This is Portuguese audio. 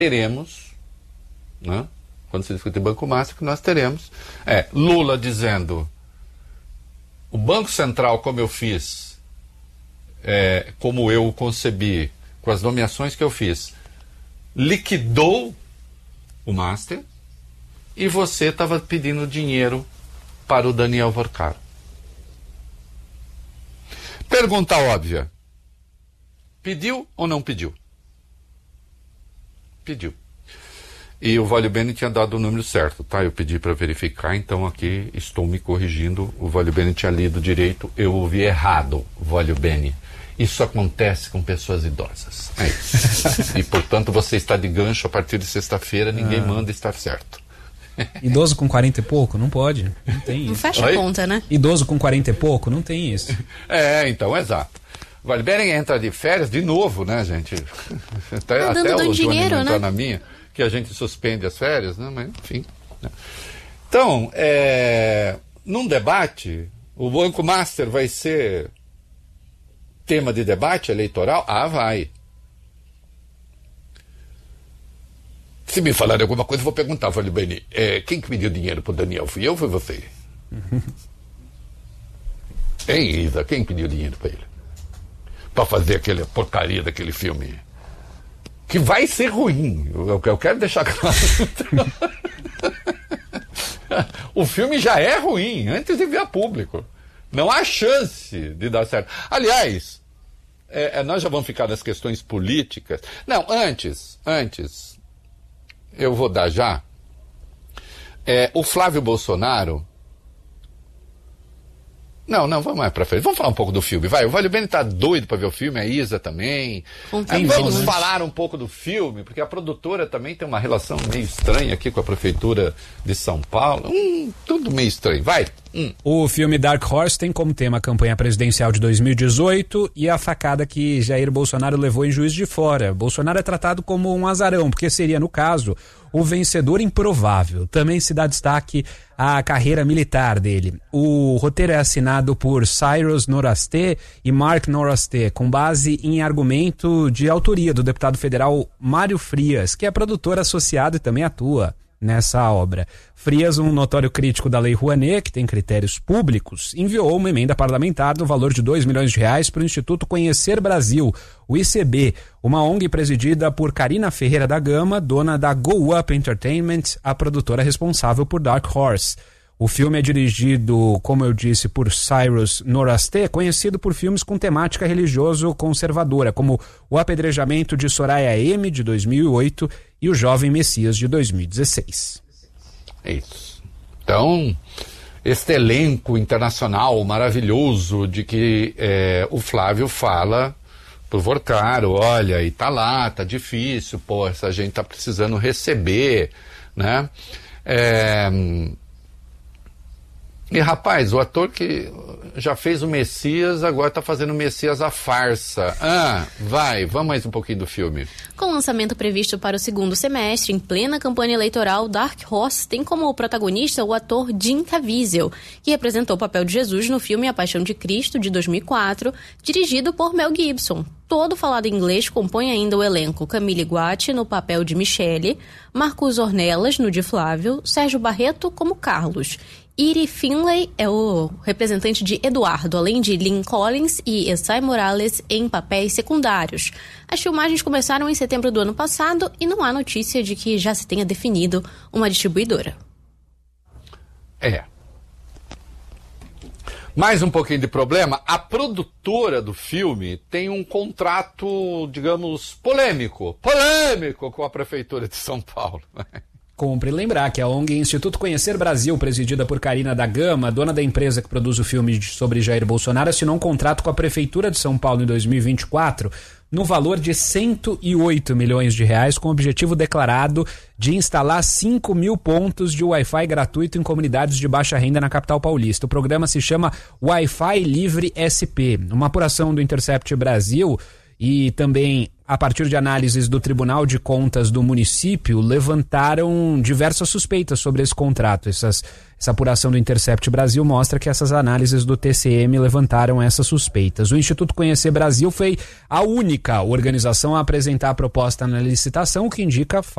teremos, né? Quando se discute Banco Master, que nós teremos Lula dizendo: o Banco Central, como eu fiz, como eu concebi, com as nomeações que eu fiz, liquidou o Master, e você estava pedindo dinheiro para o Daniel Vorcaro. Pergunta óbvia: pediu ou não pediu? Pediu. E o Vale Bene tinha dado o número certo, tá? Eu pedi para verificar, então aqui estou me corrigindo. O Vale Bene tinha lido direito, eu ouvi errado, Vale Bene. Isso acontece com pessoas idosas. É isso. E, portanto, você está de gancho a partir de sexta-feira, ninguém manda estar certo. Idoso com 40 e pouco? Não pode. Não tem isso. Não fecha a conta, né? Idoso com 40 e pouco? Não tem isso. Então, exato. Vale Bene entra de férias de novo, né, gente? Até o Johnny não entrar na minha, que a gente suspende as férias, né? Mas, enfim. Então, num debate, o Banco Master vai ser tema de debate eleitoral? Vai. Se me falarem alguma coisa, eu vou perguntar, Vale Bene, quem que pediu dinheiro pro Daniel? Fui eu ou foi você? Hein, Isa? Quem pediu dinheiro para ele? Para fazer aquela porcaria daquele filme? Que vai ser ruim. Eu quero deixar claro. O filme já é ruim, antes de vir a público. Não há chance de dar certo. Aliás, nós já vamos ficar nas questões políticas. Não, antes, eu vou dar já. O Flávio Bolsonaro. Não, vamos mais pra frente. Vamos falar um pouco do filme, vai. O Vale Bene tá doido pra ver o filme, a Isa também. Vamos falar um pouco do filme, porque a produtora também tem uma relação meio estranha aqui com a Prefeitura de São Paulo. Tudo meio estranho, vai. O filme Dark Horse tem como tema a campanha presidencial de 2018 e a facada que Jair Bolsonaro levou em Juiz de Fora. Bolsonaro é tratado como um azarão, porque seria, no caso, o vencedor improvável. Também se dá destaque à carreira militar dele. O roteiro é assinado por Cyrus Noraste e Mark Noraste, com base em argumento de autoria do deputado federal Mário Frias, que é produtor associado e também atua nessa obra. Frias, um notório crítico da Lei Rouanet, que tem critérios públicos, enviou uma emenda parlamentar no valor de R$2 milhões para o Instituto Conhecer Brasil, o ICB, uma ONG presidida por Karina Ferreira da Gama, dona da Go Up Entertainment, a produtora responsável por Dark Horse. O filme é dirigido, como eu disse, por Cyrus Noraste, conhecido por filmes com temática religioso-conservadora, como O Apedrejamento de Soraya M., de 2008, e O Jovem Messias, de 2016. É isso. Então, este elenco internacional maravilhoso de que o Flávio fala pro Vorcaro: olha, e tá lá, tá difícil, essa gente tá precisando receber, né? E, rapaz, o ator que já fez o Messias, agora está fazendo o Messias a farsa. Vamos mais um pouquinho do filme. Com lançamento previsto para o segundo semestre, em plena campanha eleitoral, Dark Horse tem como protagonista o ator Jim Caviezel, que representou o papel de Jesus no filme A Paixão de Cristo, de 2004, dirigido por Mel Gibson. Todo falado em inglês compõe ainda o elenco: Camille Guatti no papel de Michele, Marcos Ornelas no de Flávio, Sérgio Barreto como Carlos. Iri Finlay é o representante de Eduardo, além de Lynn Collins e Esai Morales em papéis secundários. As filmagens começaram em setembro do ano passado e não há notícia de que já se tenha definido uma distribuidora. Mais um pouquinho de problema. A produtora do filme tem um contrato, digamos, polêmico com a Prefeitura de São Paulo. Cumpre lembrar que a ONG Instituto Conhecer Brasil, presidida por Karina da Gama, dona da empresa que produz o filme sobre Jair Bolsonaro, assinou um contrato com a Prefeitura de São Paulo em 2024 no valor de R$108 milhões, com o objetivo declarado de instalar 5 mil pontos de Wi-Fi gratuito em comunidades de baixa renda na capital paulista. O programa se chama Wi-Fi Livre SP. Uma apuração do Intercept Brasil e também a partir de análises do Tribunal de Contas do município, levantaram diversas suspeitas sobre esse contrato. Essa apuração do Intercept Brasil mostra que essas análises do TCM levantaram essas suspeitas. O Instituto Conhecer Brasil foi a única organização a apresentar a proposta na licitação, o que indica